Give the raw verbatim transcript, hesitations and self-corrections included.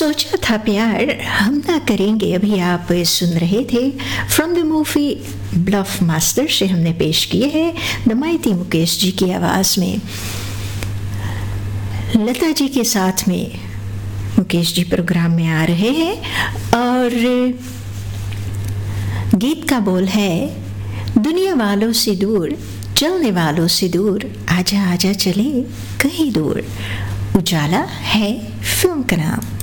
सोचा था प्यार हम ना करेंगे, अभी आप सुन रहे थे from the movie bulb master से हमने पेश किए हैं दमायती मुकेश जी की आवाज़ में। लता जी के साथ में मुकेश जी प्रोग्राम में आ रहे हैं और गीत का बोल है दुनिया वालों से दूर, चलने वालों से दूर, आजा आजा चले कहीं दूर। उजाला है फिल्म का नाम।